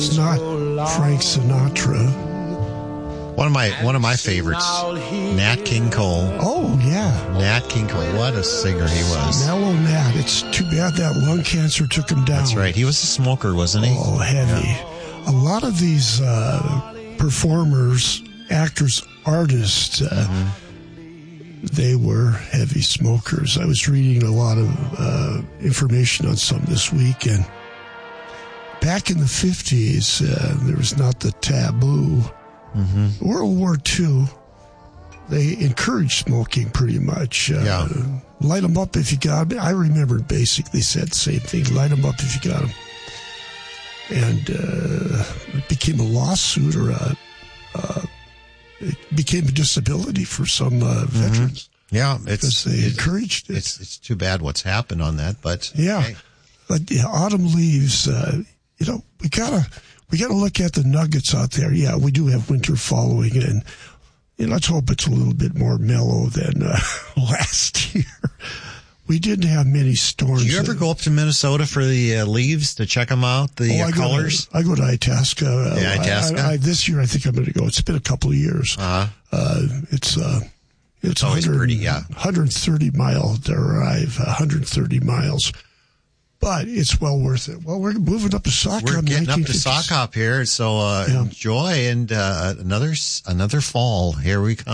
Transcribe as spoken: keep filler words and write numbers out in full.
It's not Frank Sinatra. One of my one of my favorites, Nat King Cole. Oh, yeah. Nat King Cole. What a singer he was. Mellow Nat. It's too bad that lung cancer took him down. That's right. He was a smoker, wasn't he? Oh, heavy. Yeah. A lot of these uh, performers, actors, artists, uh, mm-hmm. they were heavy smokers. I was reading a lot of uh, information on some this week, and back in the fifties, uh, there was not the taboo. Mm-hmm. World War Two, they encouraged smoking pretty much. Uh, yeah. Light them up if you got them. I remember basically said the same thing. Light them up if you got them. And uh, it became a lawsuit, or a, uh, it became a disability for some uh, veterans. Mm-hmm. Yeah, it's they it's, encouraged it. It's it's too bad what's happened on that, but yeah, hey. But yeah, autumn leaves. Uh, you know, we gotta. We got to look at the nuggets out there. Yeah, we do have winter following, and you know, let's hope it's a little bit more mellow than uh, last year. We didn't have many storms. Did you ever go up to Minnesota for the uh, leaves to check them out, the oh, uh, I colors? Go to, I go to Itasca. Yeah, Itasca. I, I, I, this year, I think I'm going to go. It's been a couple of years. Uh-huh. Uh, it's uh, it's, it's always pretty, yeah. one hundred thirty mile drive, one hundred thirty miles. But it's well worth it. Well, we're moving up to sock We're hop. getting up to sock hop here, so uh, yeah. enjoy and uh, another another fall. Here we come.